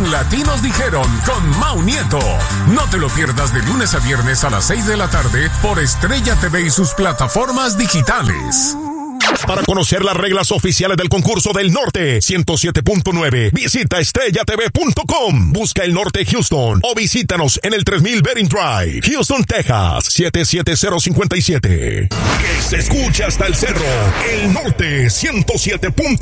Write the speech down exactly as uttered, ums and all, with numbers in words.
en Latinos Dijeron con Mau Nieto. No te lo pierdas de lunes a viernes a las seis de la tarde por Estrella T V y sus plataformas digitales. Para conocer las reglas oficiales del concurso del Norte ciento siete punto nueve, visita estrella t v punto com. Busca el Norte Houston o visítanos en el tres mil Bering Drive, Houston, Texas, siete siete cero cinco siete. Que se escuche hasta el cerro, el Norte ciento siete punto nueve.